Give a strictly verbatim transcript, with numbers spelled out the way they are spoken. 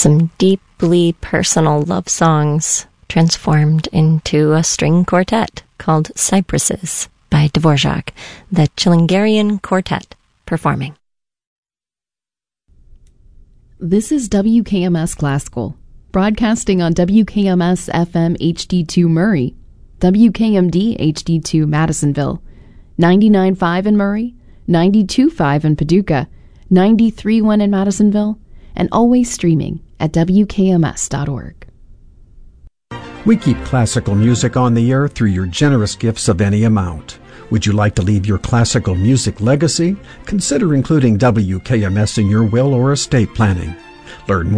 Some deeply personal love songs transformed into a string quartet called Cypresses by Dvorak, the Chilingarian Quartet performing. This is W K M S Classical, broadcasting on W K M S F M H D two Murray, W K M D H D two Madisonville, ninety-nine point five in Murray, ninety-two point five in Paducah, ninety-three point one in Madisonville, and always streaming at W K M S dot org. We keep classical music on the air through your generous gifts of any amount. Would you like to leave your classical music legacy? Consider including W K M S in your will or estate planning. Learn more